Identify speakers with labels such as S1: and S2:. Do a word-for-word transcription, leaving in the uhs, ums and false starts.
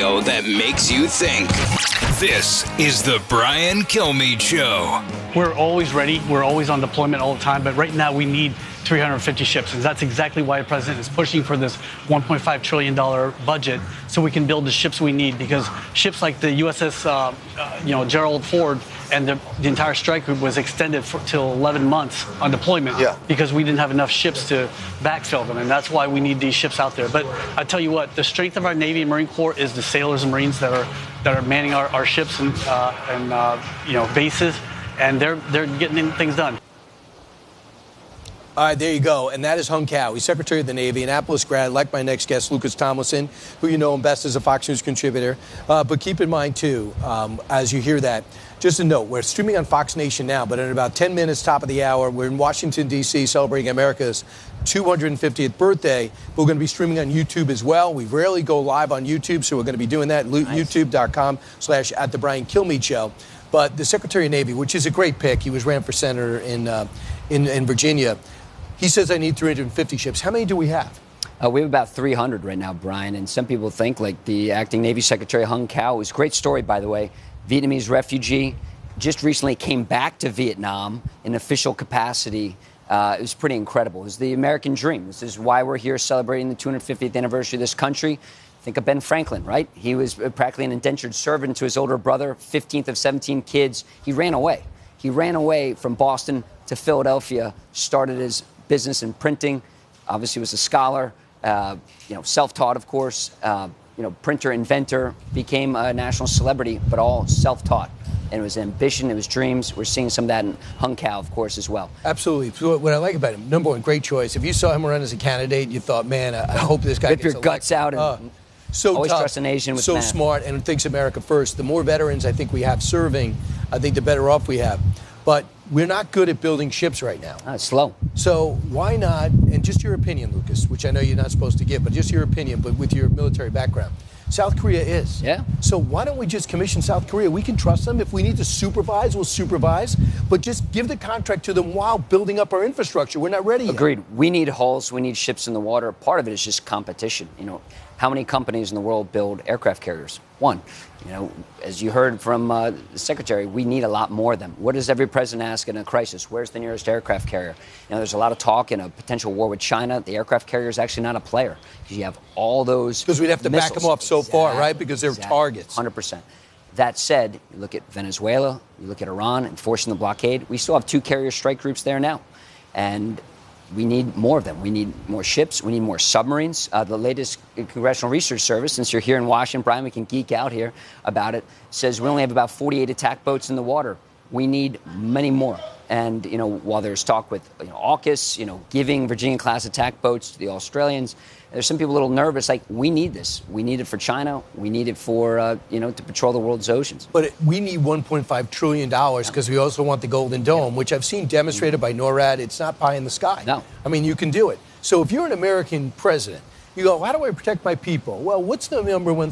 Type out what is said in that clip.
S1: radio that makes you think. This is the Brian Kilmeade Show.
S2: We're always ready. We're always on deployment all the time. But right now we need three hundred fifty ships. And that's exactly why the president is pushing for this one point five trillion dollars budget so we can build the ships we need. Because ships like the U S S, uh, uh, you know, Gerald Ford and the, the entire strike group was extended for till eleven months on deployment
S3: yeah.
S2: because we didn't have enough ships to backfill them. And that's why we need these ships out there. But I tell you what, the strength of our Navy and Marine Corps is the sailors and Marines that are that are manning our, our ships and, uh, and uh, you know, bases. And they're they're getting things done.
S4: All right, there you go. And that is Hung Cao. He's Secretary of the Navy, Annapolis grad, like my next guest, Lucas Tomlinson, who you know him best as a Fox News contributor. Uh, but keep in mind, too, um, as you hear that, just a note, we're streaming on Fox Nation now, but in about ten minutes, top of the hour, we're in Washington, D C, celebrating America's two hundred fiftieth birthday. We're going to be streaming on YouTube as well. We rarely go live on YouTube, so we're going to be doing that. Nice. YouTube.com slash at the Brian Kilmeade Show. But the Secretary of Navy, which is a great pick, he was ran for senator in, uh, in, in Virginia. He says I need three hundred fifty ships. How many do we have?
S5: Uh, we have about three hundred right now, Brian. And some people think, like the acting Navy Secretary Hung Cao, who's a great story, by the way, Vietnamese refugee, just recently came back to Vietnam in official capacity. Uh, it was pretty incredible. It was the American dream. This is why we're here celebrating the two hundred fiftieth anniversary of this country. Think of Ben Franklin, right? He was practically an indentured servant to his older brother, fifteenth of seventeen kids. He ran away. He ran away from Boston to Philadelphia, started his business in printing, obviously was a scholar, uh, you know, self-taught, of course, uh, you know, printer, inventor, became a national celebrity, but all self-taught. And it was ambition, it was dreams. We're seeing some of that in Hung Cao, of course, as well.
S4: Absolutely. So what I like about him, number one, great choice. If you saw him run as a candidate, you thought, man, I, I hope this guy
S5: Rip
S4: gets
S5: your
S4: elected.
S5: guts out and
S4: uh, so
S5: always
S4: tough,
S5: trust an Asian with
S4: so
S5: math.
S4: smart, and thinks America first. The more veterans I think we have serving, I think the better off we have. But we're not good at building ships right now.
S5: Oh, it's slow.
S4: So why not, and just your opinion, Lucas, which I know you're not supposed to give, but just your opinion, but with your military background. South Korea is.
S5: Yeah.
S4: So why don't we just commission South Korea? We can trust them. If we need to supervise, we'll supervise. But just give the contract to them while building up our infrastructure. We're not ready yet.
S5: Agreed. We need hulls. We need ships in the water. Part of it is just competition. You know, how many companies in the world build aircraft carriers? One. You know, as you heard from uh, the Secretary, we need a lot more of them. What does every president ask in a crisis? Where's the nearest aircraft carrier? You know, there's a lot of talk in a potential war with China. The aircraft carrier is actually not a player because you have all those
S4: Because we'd have to
S5: missiles.
S4: back them off so
S5: exactly,
S4: far, right? Because they're
S5: exactly,
S4: targets.
S5: one hundred percent. That said, you look at Venezuela, you look at Iran enforcing the blockade. We still have two carrier strike groups there now. And we need more of them. We need more ships. We need more submarines. Uh, the latest Congressional Research Service, since you're here in Washington, Brian, we can geek out here about it, says we only have about forty-eight attack boats in the water. We need many more. And, you know, while there's talk with, you know, AUKUS, you know, giving Virginia-class attack boats to the Australians, there's some people a little nervous, like, we need this. We need it for China. We need it for, uh, you know, to patrol the world's oceans.
S4: But it, we need one point five trillion dollars because we also want the Golden Dome, which I've seen demonstrated by NORAD. It's not pie in the sky.
S5: No.
S4: I mean, you can do it. So if you're an American president, you go, how do I protect my people? Well, what's the number one